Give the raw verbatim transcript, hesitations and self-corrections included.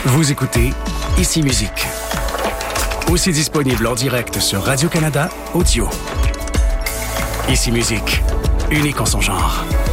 Vous écoutez Ici Musique. Aussi disponible en direct sur Radio-Canada Audio. Ici Musique, unique en son genre.